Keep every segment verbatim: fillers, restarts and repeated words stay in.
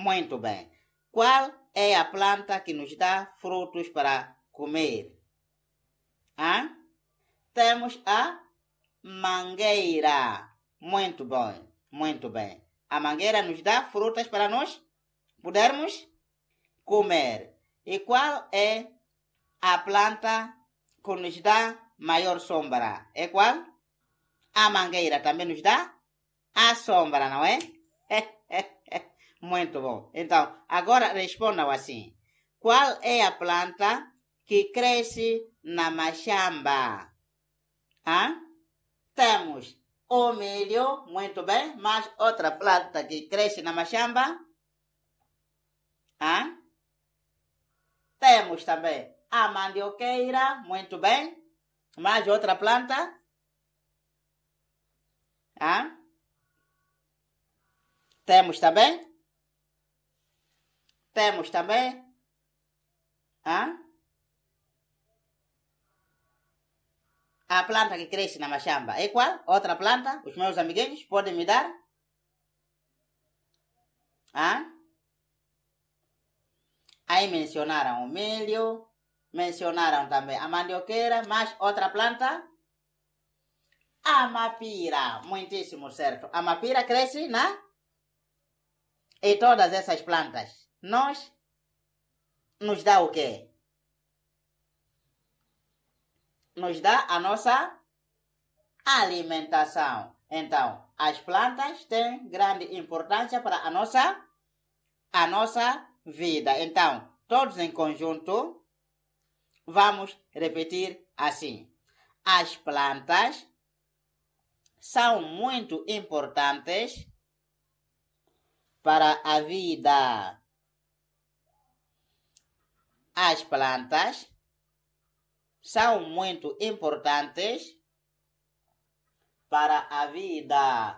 Muito bem. Qual é a planta que nos dá frutos para comer? Hã? Temos a mangueira. Muito bom, muito bem. A mangueira nos dá frutas para nós podermos comer. E qual é a planta que nos dá maior sombra? É qual? A mangueira também nos dá a sombra, não é? Muito bom. Então, agora respondam assim. Qual é a planta que cresce na machamba? Hã? Temos o milho, muito bem, mas outra planta que cresce na machamba? Hã? Temos também a mandioqueira, muito bem, mais outra planta? Hã? Temos também? Temos também? Hã? A planta que cresce na machamba é qual? Outra planta? Os meus amiguinhos podem me dar? Hã? Aí mencionaram o milho, mencionaram também a mandioqueira, mas outra planta? A mapira. Muitíssimo certo. A mapira cresce na... E todas essas plantas, nós nos dá o quê? Nos dá a nossa alimentação. Então, as plantas têm grande importância para a nossa, a nossa vida. Então, todos em conjunto, vamos repetir assim. As plantas são muito importantes para a vida. As plantas são muito importantes para a vida.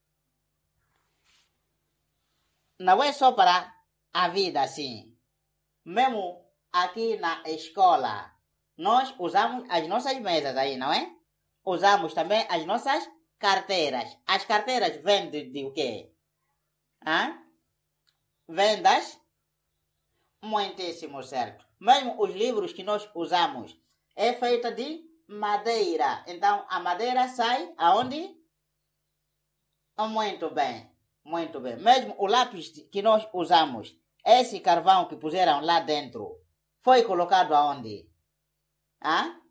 Não é só para a vida, assim. Mesmo aqui na escola, nós usamos as nossas mesas aí, não é? Usamos também as nossas carteiras. As carteiras vêm de, de o quê? Hã? Vendas? Muitíssimo certo. Mesmo os livros que nós usamos é feita de madeira. Então, a madeira sai aonde? Muito bem. Muito bem. Mesmo o lápis que nós usamos, esse carvão que puseram lá dentro, foi colocado aonde? Hã?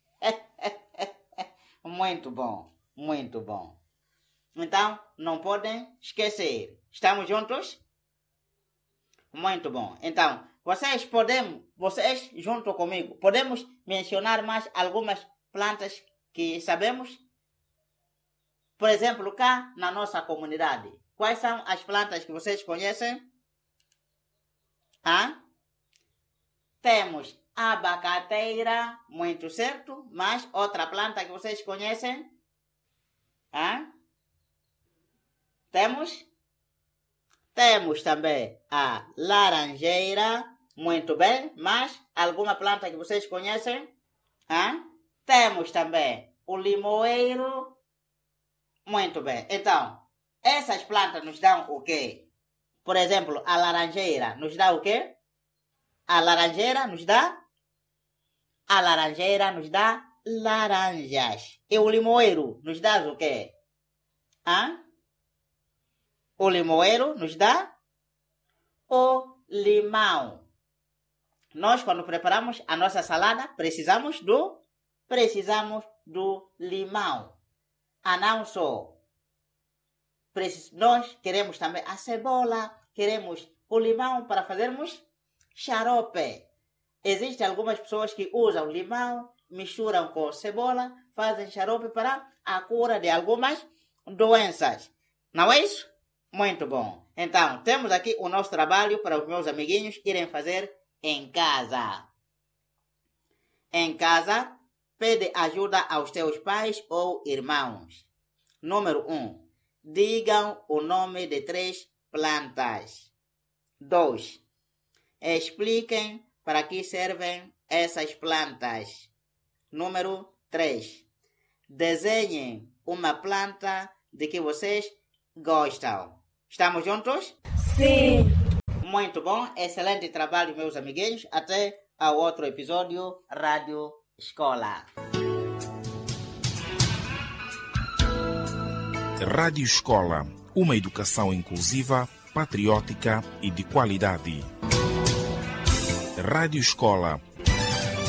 Muito bom. Muito bom. Então, não podem esquecer. Estamos juntos? Muito bom. Então, vocês podem, vocês junto comigo, podemos mencionar mais algumas plantas que sabemos? Por exemplo, cá na nossa comunidade, quais são as plantas que vocês conhecem? Hã? Temos a abacateira, muito certo, mas outra planta que vocês conhecem? Hã? Temos? Temos também a laranjeira, muito bem, mas alguma planta que vocês conhecem? Hã? Temos também o limoeiro, muito bem. Então, essas plantas nos dão o quê? Por exemplo, a laranjeira nos dá o quê? A laranjeira nos dá? A laranjeira nos dá laranjas. E o limoeiro nos dá o quê? Hã? O limoeiro nos dá o limão. Nós, quando preparamos a nossa salada, precisamos do, precisamos do limão. Ah, não só. Nós queremos também a cebola, queremos o limão para fazermos xarope. Existem algumas pessoas que usam limão, misturam com cebola, fazem xarope para a cura de algumas doenças. Não é isso? Muito bom. Então, temos aqui o nosso trabalho para os meus amiguinhos irem fazer em casa. Em casa, pede ajuda aos teus pais ou irmãos. Número um. Digam o nome de três plantas. dois. Expliquem para que servem essas plantas. Número três. Desenhem uma planta de que vocês gostam. Estamos juntos? Sim. Muito bom, excelente trabalho, meus amiguinhos. Até ao outro episódio Rádio Escola. Rádio Escola, uma educação inclusiva, patriótica e de qualidade. Rádio Escola,